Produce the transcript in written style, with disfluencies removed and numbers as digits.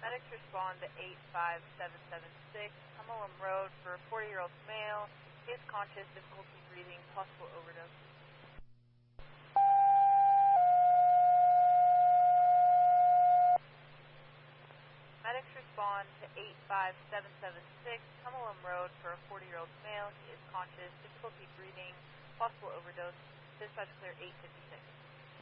Medics respond to 85776, Cumberland Road for a 40-year-old male. He is conscious, difficulty breathing, possible overdose. Medics respond to 85776, Cumberland Road for a 40-year-old male. He is conscious, difficulty breathing, possible overdose. Dispatch clear 856.